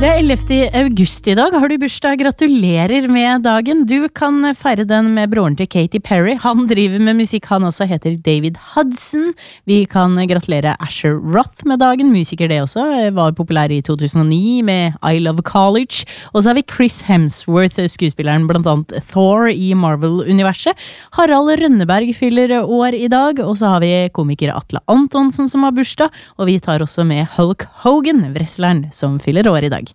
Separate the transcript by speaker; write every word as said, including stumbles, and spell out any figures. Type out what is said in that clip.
Speaker 1: Det er ellevte august i dag. Har du bursdag? Gratulerer med dagen. Du kan feire den med broren til Katy Perry. Han driver med musikk, han også heter David Hudson. Vi kan gratulere Asher Roth med dagen, musiker det også. Var populær i to tusen og ni med I Love College. Og så har vi Chris Hemsworth, skuespilleren blant annet Thor i Marvel-universet. Harald Rønneberg fyller år i dag, og så har vi komiker Atle Antonsen som har bursdag, og vi tar også med Hulk Hogan, wrestleren som fyller år i dag.